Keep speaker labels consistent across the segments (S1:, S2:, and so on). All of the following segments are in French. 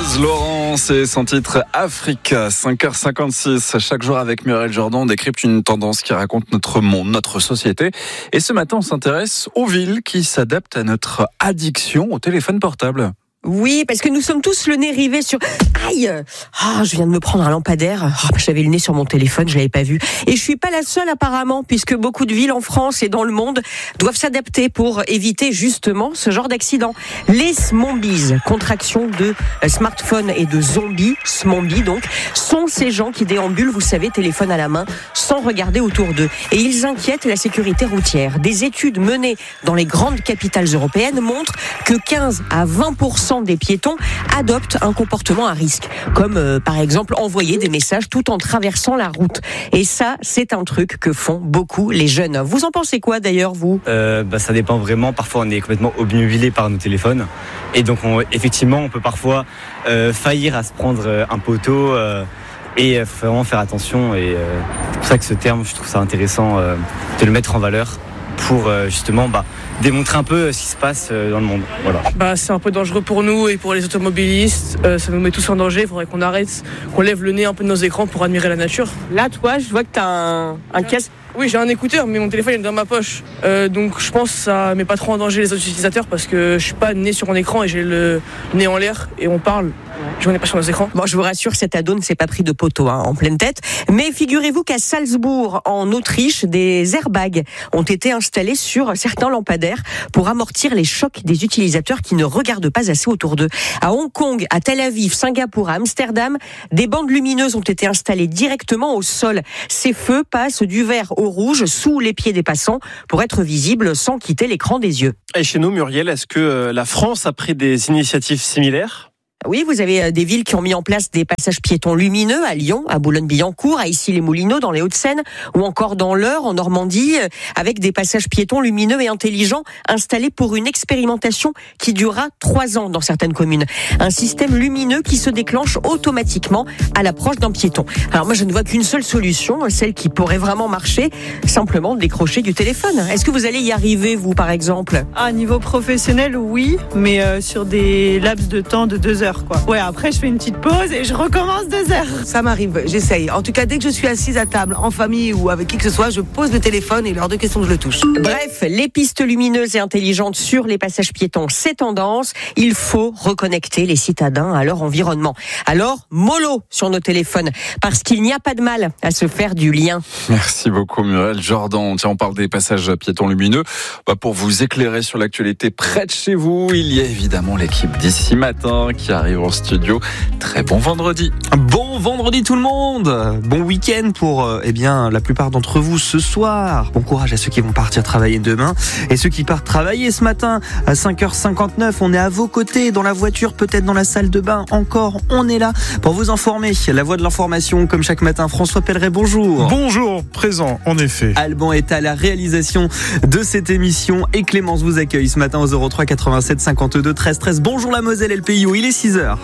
S1: Buzz Laurence et son titre Africa, 5h56. Chaque jour avec Muriel Jordan, on décrypte une tendance qui raconte notre monde, notre société. Et ce matin, on s'intéresse aux villes qui s'adaptent à notre addiction au téléphone portable.
S2: Oui, parce que nous sommes tous le nez rivé sur... Aïe, je viens de me prendre un lampadaire. J'avais le nez sur mon téléphone, je l'avais pas vu. Et je suis pas la seule apparemment, puisque beaucoup de villes en France et dans le monde doivent s'adapter pour éviter justement ce genre d'accident. Les smombies, contraction de smartphone et de zombies, smombies donc, sont ces gens qui déambulent, vous savez, téléphone à la main, sans regarder autour d'eux. Et ils inquiètent la sécurité routière. Des études menées dans les grandes capitales européennes montrent que 15 à 20% des piétons adoptent un comportement à risque, comme par exemple envoyer des messages tout en traversant la route. Et ça, c'est un truc que font beaucoup les jeunes. Vous en pensez quoi d'ailleurs, vous ?
S3: Ça dépend vraiment. Parfois, on est complètement obnubilé par nos téléphones. Et donc, effectivement, on peut parfois faillir à se prendre un poteau. Et il faut vraiment faire attention. Et c'est pour ça que ce terme, je trouve ça intéressant de le mettre en valeur pour justement démontrer un peu ce qui se passe dans le monde. Voilà.
S4: C'est un peu dangereux pour nous et pour les automobilistes. Ça nous met tous en danger. Il faudrait qu'on arrête, qu'on lève le nez un peu de nos écrans pour admirer la nature.
S2: Là, toi, je vois que tu as un casque.
S4: Oui, j'ai un écouteur, mais mon téléphone est dans ma poche. Donc je pense que ça met pas trop en danger les autres utilisateurs parce que je suis pas nez sur mon écran et j'ai le nez en l'air et on parle. Je n'ai pas sur nos écrans.
S2: Bon, je vous rassure, cet ado ne s'est pas pris de poteau en pleine tête. Mais figurez-vous qu'à Salzbourg, en Autriche, des airbags ont été installés sur certains lampadaires pour amortir les chocs des utilisateurs qui ne regardent pas assez autour d'eux. À Hong Kong, à Tel Aviv, Singapour, à Amsterdam, des bandes lumineuses ont été installées directement au sol. Ces feux passent du vert au rouge sous les pieds des passants pour être visibles sans quitter l'écran des yeux.
S5: Et chez nous, Muriel, est-ce que la France a pris des initiatives similaires ?
S2: Oui, vous avez des villes qui ont mis en place des passages piétons lumineux à Lyon, à Boulogne-Billancourt, à Issy-les-Moulineaux dans les Hauts-de-Seine ou encore dans l'Eure en Normandie avec des passages piétons lumineux et intelligents installés pour une expérimentation qui durera 3 ans dans certaines communes. Un système lumineux qui se déclenche automatiquement à l'approche d'un piéton. Alors moi je ne vois qu'une seule solution, celle qui pourrait vraiment marcher, simplement décrocher du téléphone. Est-ce que vous allez y arriver vous par exemple ?
S6: À niveau professionnel oui, mais sur des laps de temps de 2 heures. Ouais, après je fais une petite pause et je recommence 2 heures.
S7: Ça m'arrive, j'essaye. En tout cas, dès que je suis assise à table, en famille ou avec qui que ce soit, je pose le téléphone et lors de questions, je le touche.
S2: Bref, les pistes lumineuses et intelligentes sur les passages piétons, c'est tendance. Il faut reconnecter les citadins à leur environnement. Alors, mollo sur nos téléphones, parce qu'il n'y a pas de mal à se faire du lien.
S1: Merci beaucoup Muriel Jordan. Tiens, on parle des passages piétons lumineux. Pour vous éclairer sur l'actualité près de chez vous, il y a évidemment l'équipe d'ici matin qui arrive en studio. Très bon vendredi.
S8: Bon vendredi tout le monde. Bon week-end pour la plupart d'entre vous ce soir. Bon courage à ceux qui vont partir travailler demain et ceux qui partent travailler ce matin à 5h59. On est à vos côtés dans la voiture, peut-être dans la salle de bain. Encore, on est là pour vous informer. La voix de l'information comme chaque matin. François Pelleret, bonjour.
S9: Bonjour, présent en effet.
S8: Alban est à la réalisation de cette émission et Clémence vous accueille ce matin au 03 87 52 13 13. Bonjour la Moselle et le Pays où il est 6h.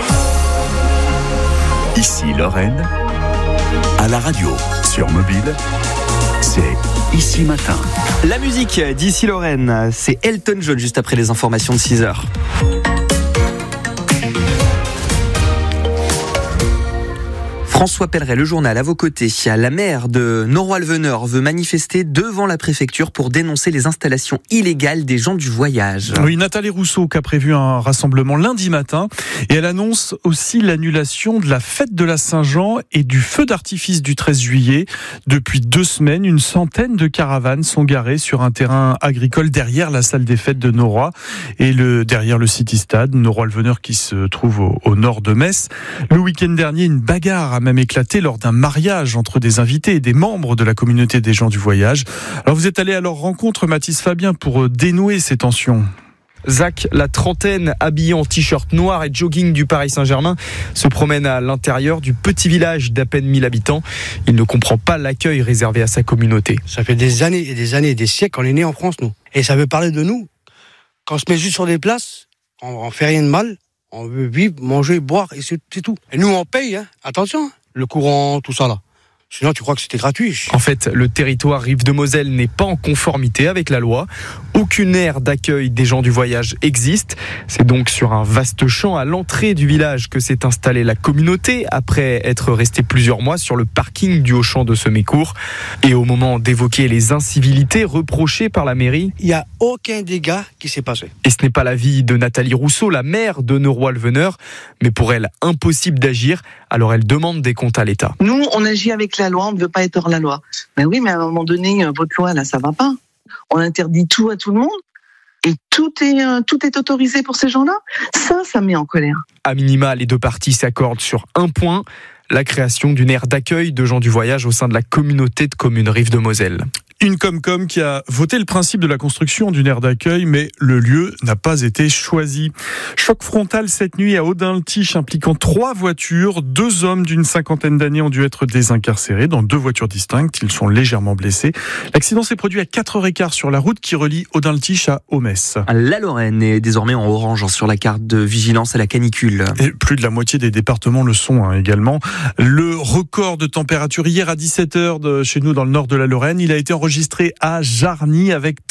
S10: Ici Lorraine, à la radio, sur mobile, c'est Ici Matin.
S8: La musique d'ici Lorraine, c'est Elton John juste après les informations de 6h. François Pelleret, le journal à vos côtés. La maire de Noroy-le-Veneur veut manifester devant la préfecture pour dénoncer les installations illégales des gens du voyage.
S9: Oui, Nathalie Rousseau qui a prévu un rassemblement lundi matin et elle annonce aussi l'annulation de la fête de la Saint-Jean et du feu d'artifice du 13 juillet. Depuis 2 semaines, une centaine de caravanes sont garées sur un terrain agricole derrière la salle des fêtes de Noroy et derrière le City-Stade, Noroy-le-Veneur qui se trouve au nord de Metz. Le week-end dernier, une bagarre a même éclaté lors d'un mariage entre des invités et des membres de la communauté des gens du voyage. Alors vous êtes allé à leur rencontre, Mathis Fabien, pour dénouer ces tensions.
S11: Zach, la trentaine, habillé en t-shirt noir et jogging du Paris Saint-Germain, se promène à l'intérieur du petit village d'à peine 1000 habitants. Il ne comprend pas l'accueil réservé à sa communauté.
S12: Ça fait des années et des années, des siècles qu'on est né en France, nous. Et ça veut parler de nous. Quand on se met juste sur des places, on fait rien de mal. On veut vivre, manger, boire et c'est tout. Et nous, on paye, hein. Attention, le courant, tout ça là. Sinon, tu crois que c'était gratuit.
S11: En fait, le territoire Rive de Moselle n'est pas en conformité avec la loi. Aucune aire d'accueil des gens du voyage existe. C'est donc sur un vaste champ à l'entrée du village que s'est installée la communauté après être restée plusieurs mois sur le parking du Auchan de Semécourt. Et au moment d'évoquer les incivilités reprochées par la mairie,
S12: il n'y a aucun dégât qui s'est passé.
S11: Et ce n'est pas l'avis de Nathalie Rousseau, la maire de Neuroy-le-Veneur, mais pour elle, impossible d'agir. Alors elle demande des comptes à l'État.
S13: Nous, on agit avec la loi, on ne veut pas être hors la loi. Mais oui, mais à un moment donné, votre loi, là, ça va pas. On interdit tout à tout le monde et tout est autorisé pour ces gens-là. Ça met en colère.
S11: À minima, les deux parties s'accordent sur un point, la création d'une aire d'accueil de gens du voyage au sein de la communauté de communes Rive de Moselle.
S9: Une Comcom qui a voté le principe de la construction d'une aire d'accueil, mais le lieu n'a pas été choisi. Choc frontal cette nuit à Audin-le-Tiche impliquant 3 voitures. 2 hommes d'une cinquantaine d'années ont dû être désincarcérés dans 2 voitures distinctes. Ils sont légèrement blessés. L'accident s'est produit à 4h15 sur la route qui relie Audin-le-Tiche à Aumesse.
S8: La Lorraine est désormais en orange sur la carte de vigilance à la canicule.
S9: Et plus de la moitié des départements le sont également. Le record de température hier à 17h chez nous dans le nord de la Lorraine, il a été enregistré à Jarny avec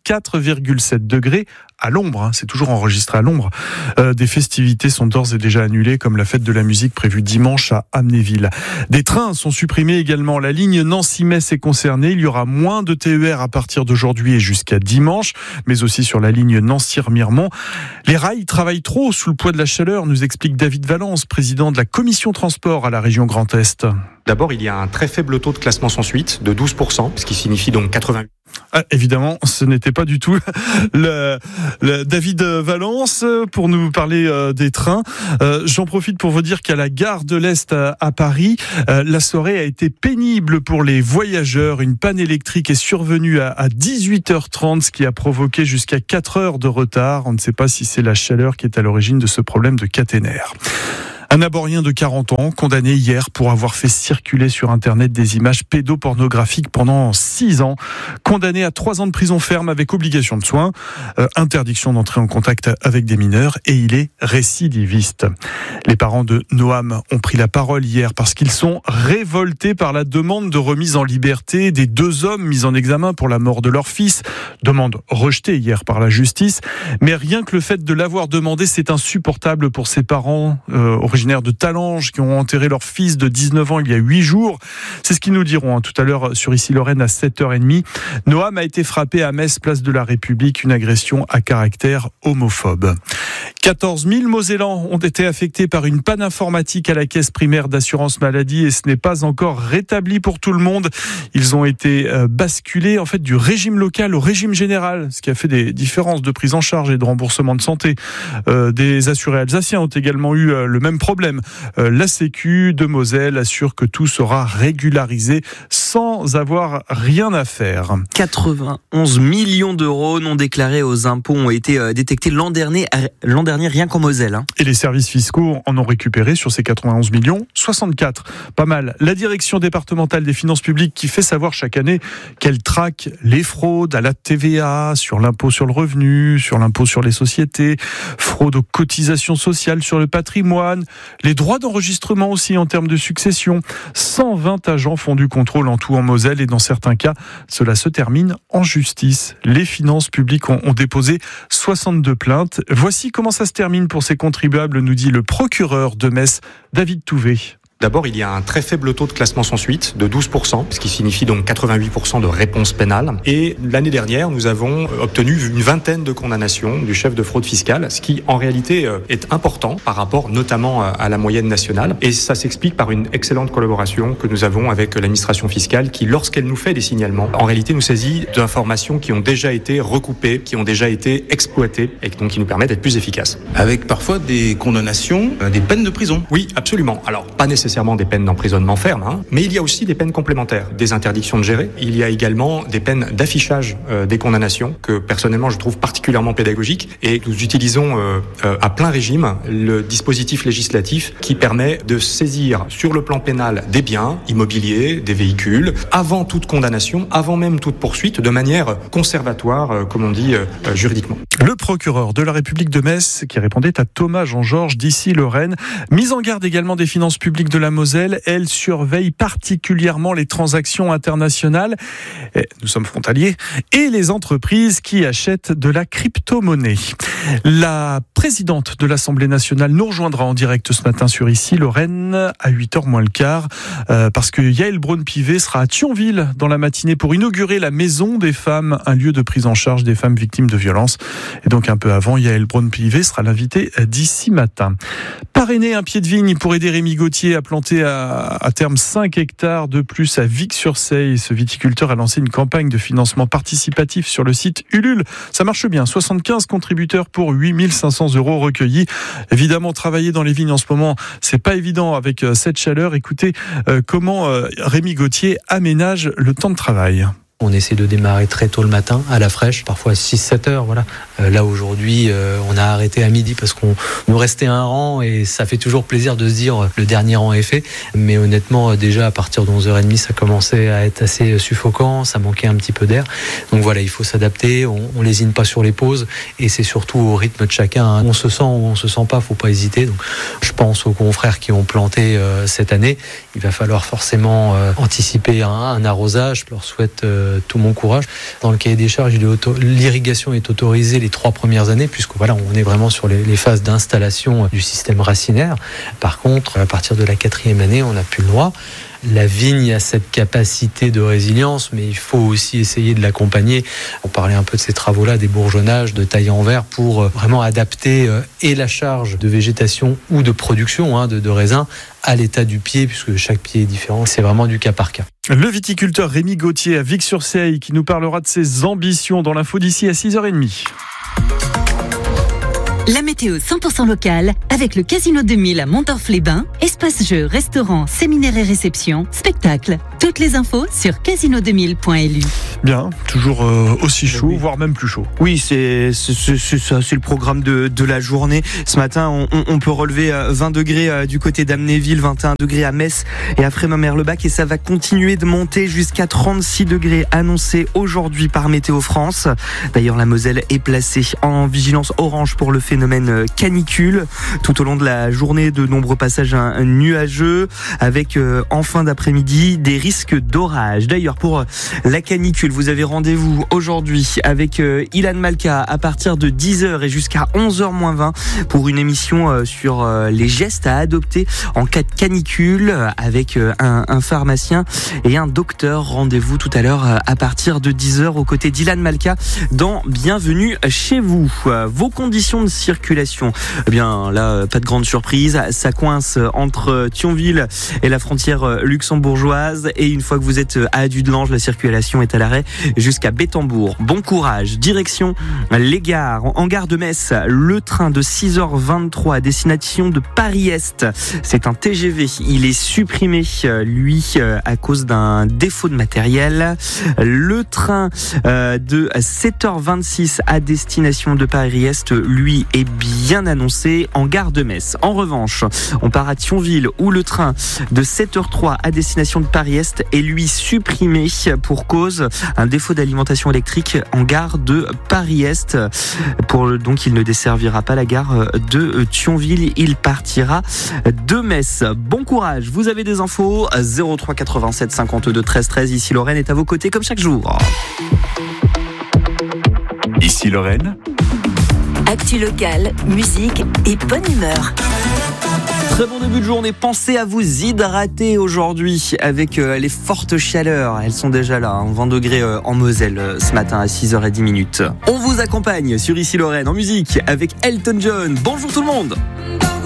S9: 34,7 degrés à l'ombre. C'est toujours enregistré à l'ombre. Des festivités sont d'ores et déjà annulées, comme la fête de la musique prévue dimanche à Amnéville. Des trains sont supprimés également. La ligne Nancy-Metz est concernée. Il y aura moins de TER à partir d'aujourd'hui et jusqu'à dimanche, mais aussi sur la ligne Nancy-Remiremont. Les rails travaillent trop sous le poids de la chaleur, nous explique David Valence, président de la commission transport à la région Grand Est.
S14: D'abord, il y a un très faible taux de classement sans suite, de 12%, ce qui signifie donc 88.
S9: Évidemment, ce n'était pas du tout le David Valence pour nous parler des trains. J'en profite pour vous dire qu'à la gare de l'Est à Paris, la soirée a été pénible pour les voyageurs. Une panne électrique est survenue à 18h30, ce qui a provoqué jusqu'à 4 heures de retard. On ne sait pas si c'est la chaleur qui est à l'origine de ce problème de caténaire. Un Aborien de 40 ans, condamné hier pour avoir fait circuler sur Internet des images pédopornographiques pendant 6 ans. Condamné à 3 ans de prison ferme avec obligation de soins, interdiction d'entrer en contact avec des mineurs et il est récidiviste. Les parents de Noam ont pris la parole hier parce qu'ils sont révoltés par la demande de remise en liberté des 2 hommes mis en examen pour la mort de leur fils. Demande rejetée hier par la justice. Mais rien que le fait de l'avoir demandé, c'est insupportable pour ses parents originaires de Talange qui ont enterré leur fils de 19 ans il y a 8 jours. C'est ce qu'ils nous diront tout à l'heure sur Ici Lorraine à 7h30. Noam a été frappé à Metz, place de la République, une agression à caractère homophobe. 14 000 Mosellans ont été affectés par une panne informatique à la caisse primaire d'assurance maladie et ce n'est pas encore rétabli pour tout le monde. Ils ont été basculés en fait du régime local au régime général, ce qui a fait des différences de prise en charge et de remboursement de santé. Des assurés alsaciens ont également eu le même problème. La Sécu de Moselle assure que tout sera régularisé sans avoir rien à faire.
S8: 91 millions d'euros non déclarés aux impôts ont été détectés l'an dernier rien qu'en Moselle.
S9: Et les services fiscaux en ont récupéré sur ces 91 millions, 64. Pas mal. La direction départementale des finances publiques qui fait savoir chaque année qu'elle traque les fraudes à la TVA, sur l'impôt sur le revenu, sur l'impôt sur les sociétés, fraude aux cotisations sociales sur le patrimoine, les droits d'enregistrement aussi en termes de succession. 120 agents font du contrôle en tout en Moselle et dans certains cas, cela se termine en justice. Les finances publiques ont déposé 62 plaintes. Voici comment ça se termine pour ces contribuables, nous dit le procureur de Metz, David Touvet.
S14: D'abord, il y a un très faible taux de classement sans suite, de 12%, ce qui signifie donc 88% de réponses pénales. Et l'année dernière, nous avons obtenu une vingtaine de condamnations du chef de fraude fiscale, ce qui en réalité est important par rapport notamment à la moyenne nationale. Et ça s'explique par une excellente collaboration que nous avons avec l'administration fiscale qui, lorsqu'elle nous fait des signalements, en réalité nous saisit d'informations qui ont déjà été recoupées, qui ont déjà été exploitées et donc qui nous permettent d'être plus efficaces.
S15: Avec parfois des condamnations, des peines de prison.
S14: Oui, absolument. Alors, pas nécessairement des peines d'emprisonnement ferme, mais il y a aussi des peines complémentaires, des interdictions de gérer. Il y a également des peines d'affichage des condamnations que personnellement je trouve particulièrement pédagogiques et nous utilisons à plein régime le dispositif législatif qui permet de saisir sur le plan pénal des biens immobiliers, des véhicules, avant toute condamnation, avant même toute poursuite, de manière conservatoire, comme on dit juridiquement.
S9: Le procureur de la République de Metz qui répondait à Thomas Jean-Georges d'Ici Lorraine. Mise en garde également des finances publiques de de la Moselle, elle surveille particulièrement les transactions internationales. Nous sommes frontaliers. Et les entreprises qui achètent de la crypto-monnaie. La présidente de l'Assemblée nationale nous rejoindra en direct ce matin sur Issy-Lorraine à 8h moins le quart parce que Yaël Braun-Pivet sera à Thionville dans la matinée pour inaugurer la Maison des femmes, un lieu de prise en charge des femmes victimes de violences. Et donc un peu avant, Yaël Braun-Pivet sera l'invitée d'ici matin. Parrainer un pied de vigne pour aider Rémi Gauthier à planter à terme 5 hectares de plus à Vic-sur-Seille. Ce viticulteur a lancé une campagne de financement participatif sur le site Ulule. Ça marche bien, 75 contributeurs pour 8 500 € recueillis. Évidemment, travailler dans les vignes en ce moment, c'est pas évident avec cette chaleur. Écoutez comment Rémi Gauthier aménage le temps de travail.
S16: On essaie de démarrer très tôt le matin, à la fraîche, parfois 6-7 heures. Voilà. Là aujourd'hui, on a arrêté à midi parce qu'on nous restait un rang et ça fait toujours plaisir de se dire le dernier rang est fait. Mais honnêtement, déjà à partir de 11h30, ça commençait à être assez suffocant, ça manquait un petit peu d'air. Donc voilà, il faut s'adapter, on lésine pas sur les pauses et c'est surtout au rythme de chacun. On se sent ou on se sent pas, faut pas hésiter. Donc je pense aux confrères qui ont planté cette année. Il va falloir forcément anticiper un arrosage. Je leur souhaite tout mon courage. Dans le cahier des charges, l'irrigation est autorisée les 3 premières années, puisque voilà, on est vraiment sur les phases d'installation du système racinaire. Par contre, à partir de la 4e année, on n'a plus le droit. La vigne a cette capacité de résilience, mais il faut aussi essayer de l'accompagner. On parlait un peu de ces travaux-là, des bourgeonnages, de taille en verre, pour vraiment adapter et la charge de végétation ou de production de raisin à l'état du pied, puisque chaque pied est différent. C'est vraiment du cas par cas.
S9: Le viticulteur Rémi Gauthier à Vic-sur-Seille qui nous parlera de ses ambitions dans l'info d'ici à 6h30.
S17: La météo 100% locale avec le Casino 2000 à Montorf-les-Bains. Espace jeux, restaurants, séminaires et réceptions, spectacles. Toutes les infos sur casino2000.lu.
S9: Bien, toujours aussi chaud, voire même plus chaud.
S8: Oui, c'est le programme de la journée. Ce matin, on peut relever 20 degrés du côté d'Amnéville, 21 degrés à Metz et à Frémin-Merlebac, et ça va continuer de monter jusqu'à 36 degrés annoncés aujourd'hui par Météo France. D'ailleurs, la Moselle est placée en vigilance orange pour le phénomène canicule. Tout au long de la journée, de nombreux passages nuageux avec en fin d'après-midi des risques d'orage. D'ailleurs, pour la canicule, vous avez rendez-vous aujourd'hui avec Ilan Malka à partir de 10h et jusqu'à 11h-20 pour une émission sur les gestes à adopter en cas de canicule avec un pharmacien et un docteur. Rendez-vous tout à l'heure à partir de 10h aux côtés d'Ilan Malka dans Bienvenue chez vous. Vos conditions de circulation, eh bien là, pas de grande surprise, ça coince entre Thionville et la frontière luxembourgeoise, et une fois que vous êtes à Dudelange, la circulation est à l'arrêt jusqu'à Bétambourg. Bon courage, direction les gares. En gare de Metz, le train de 6h23 à destination de Paris-Est, c'est un TGV, il est supprimé lui à cause d'un défaut de matériel. Le train de 7h26 à destination de Paris-Est, lui, est bien annoncé en gare de Metz. En revanche, on part à Thionville où le train de 7h03 à destination de Paris-Est est lui supprimé pour cause un défaut d'alimentation électrique en gare de Paris-Est. Donc il ne desservira pas la gare de Thionville, il partira de Metz. Bon courage, vous avez des infos 03 87 52 13 13. Ici Lorraine est à vos côtés comme chaque jour.
S10: Ici Lorraine.
S17: Actu locale, musique et bonne humeur.
S8: Très bon début de journée, pensez à vous hydrater aujourd'hui avec les fortes chaleurs. Elles sont déjà là, 20 degrés en Moselle ce matin à 6h10. On vous accompagne sur Ici Lorraine en musique avec Elton John. Bonjour tout le monde.